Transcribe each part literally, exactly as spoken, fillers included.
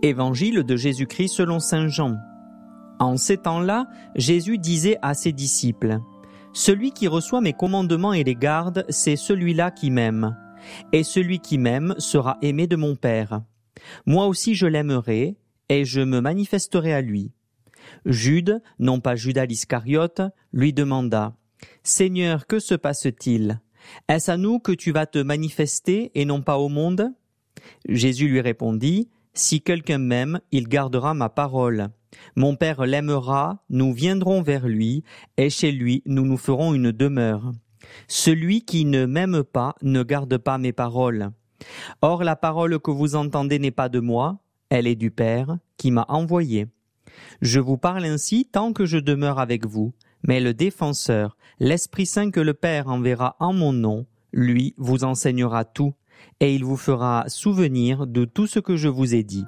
Évangile de Jésus-Christ selon saint Jean. En ces temps-là, Jésus disait à ses disciples : « Celui qui reçoit mes commandements et les garde, c'est celui-là qui m'aime. Et celui qui m'aime sera aimé de mon Père. Moi aussi je l'aimerai, et je me manifesterai à lui. » Jude, non pas Judas l'Iscariote, lui demanda : « Seigneur, que se passe-t-il ? Est-ce à nous que tu vas te manifester et non pas au monde ?» Jésus lui répondit : « Si quelqu'un m'aime, il gardera ma parole. Mon Père l'aimera, nous viendrons vers lui, et chez lui nous nous ferons une demeure. Celui qui ne m'aime pas ne garde pas mes paroles. Or la parole que vous entendez n'est pas de moi, elle est du Père qui m'a envoyé. Je vous parle ainsi tant que je demeure avec vous, mais le Défenseur, l'Esprit Saint que le Père enverra en mon nom, lui vous enseignera tout, et il vous fera souvenir de tout ce que je vous ai dit. »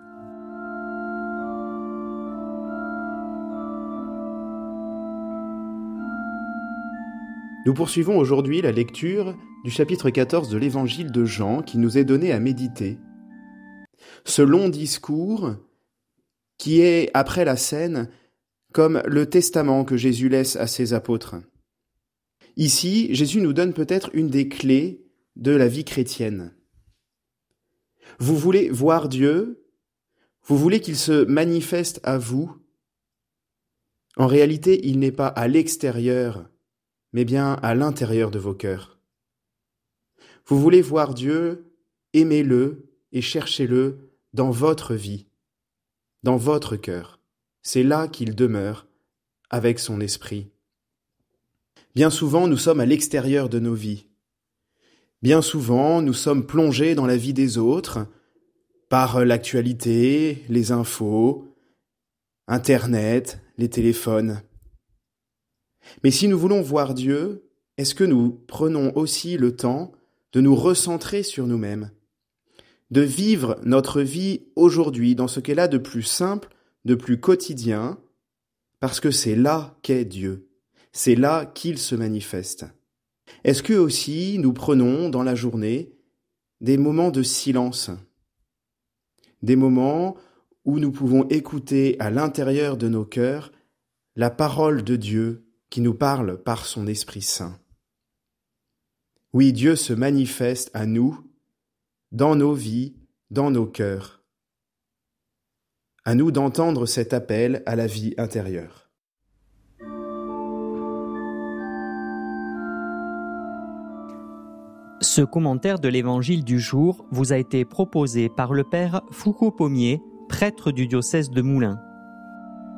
Nous poursuivons aujourd'hui la lecture du chapitre quatorze de l'Évangile de Jean qui nous est donné à méditer. Ce long discours qui est, après la scène, comme le testament que Jésus laisse à ses apôtres. Ici, Jésus nous donne peut-être une des clés de la vie chrétienne. Vous voulez voir Dieu ? Vous voulez qu'il se manifeste à vous ? En réalité, il n'est pas à l'extérieur, mais bien à l'intérieur de vos cœurs. Vous voulez voir Dieu, aimez-le et cherchez-le dans votre vie, dans votre cœur. C'est là qu'il demeure, avec son esprit. Bien souvent, nous sommes à l'extérieur de nos vies. Bien souvent, nous sommes plongés dans la vie des autres, par l'actualité, les infos, Internet, les téléphones. Mais si nous voulons voir Dieu, est-ce que nous prenons aussi le temps de nous recentrer sur nous-mêmes, de vivre notre vie aujourd'hui dans ce qu'elle a de plus simple, de plus quotidien, parce que c'est là qu'est Dieu, c'est là qu'il se manifeste. Est-ce que aussi nous prenons dans la journée des moments de silence, des moments où nous pouvons écouter à l'intérieur de nos cœurs la parole de Dieu qui nous parle par son Esprit Saint. Oui, Dieu se manifeste à nous, dans nos vies, dans nos cœurs. À nous d'entendre cet appel à la vie intérieure. Ce commentaire de l'Évangile du jour vous a été proposé par le Père Foucault-Pommier, prêtre du diocèse de Moulins.